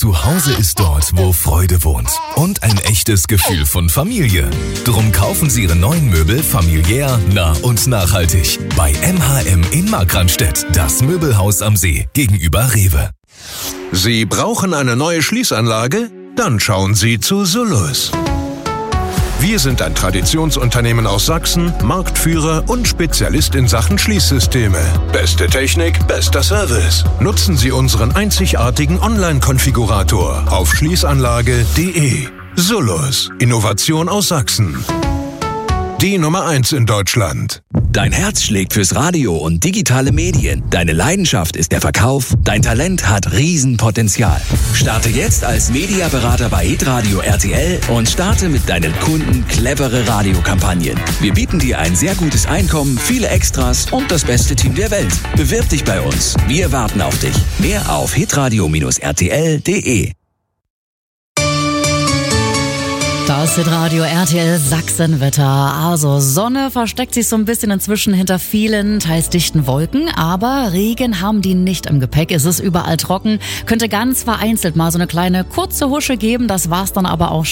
Zu Hause ist dort, wo Freude wohnt. Und ein echtes Gefühl von Familie. Drum kaufen Sie Ihre neuen Möbel familiär, nah und nachhaltig. Bei MHM in Markranstädt. Das Möbelhaus am See gegenüber Rewe. Sie brauchen eine neue Schließanlage? Dann schauen Sie zu Solus. Wir sind ein Traditionsunternehmen aus Sachsen, Marktführer und Spezialist in Sachen Schließsysteme. Beste Technik, bester Service. Nutzen Sie unseren einzigartigen Online-Konfigurator auf schließanlage.de. Solus, Innovation aus Sachsen. Die Nummer 1 in Deutschland. Dein Herz schlägt fürs Radio und digitale Medien. Deine Leidenschaft ist der Verkauf. Dein Talent hat Riesenpotenzial. Starte jetzt als Mediaberater bei Hitradio RTL und starte mit deinen Kunden clevere Radiokampagnen. Wir bieten dir ein sehr gutes Einkommen, viele Extras und das beste Team der Welt. Bewirb dich bei uns. Wir warten auf dich. Mehr auf hitradio-rtl.de. Das Hitradio RTL Sachsenwetter. Also Sonne versteckt sich so ein bisschen inzwischen hinter vielen, teils dichten Wolken, aber Regen haben die nicht im Gepäck. Es ist überall trocken, könnte ganz vereinzelt mal so eine kleine kurze Husche geben, das war's dann aber auch